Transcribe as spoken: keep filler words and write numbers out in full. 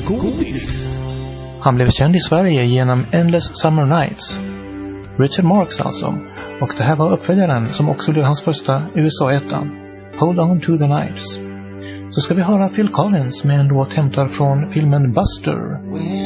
Godis. Han blev känd i Sverige genom Endless Summer Nights. Richard Marx alltså. Och det här var uppföljaren som också blev hans första U S A-ettan. Hold On To The Knives. Så ska vi höra Phil Collins med en låt hämtad från filmen Buster.